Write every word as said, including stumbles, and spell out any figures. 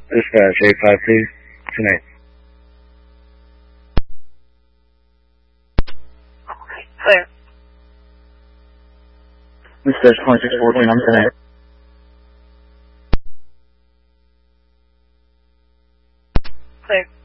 Dispatch eight five, please. Tonight. Clear. Dispatch twenty-six fourteen, I'm tonight. Clear.